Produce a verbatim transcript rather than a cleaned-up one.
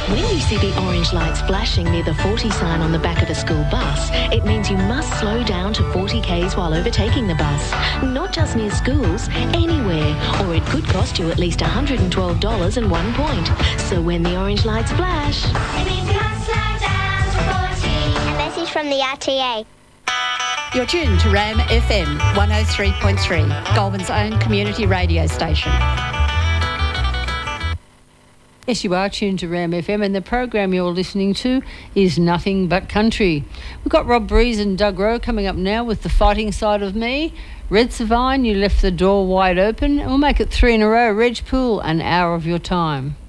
When you see the orange lights flashing near the forty sign on the back of a school bus, it means you must slow down to forty k's while overtaking the bus. Not just near schools, anywhere, or it could cost you at least one hundred twelve dollars and one point. So when the orange lights flash, it means you must slow down to forty. A message from the R T A. You're tuned to RAM F M one oh three point three, Goulburn's own community radio station. Yes, you are tuned to RAM F M, and the program you're listening to is Nothing But Country. We've got Rob Breeze and Doug Rowe coming up now with The Fighting Side of Me. Red Savine, You Left the Door Wide Open, and we'll make it three in a row. Reg Poole, An Hour of Your Time.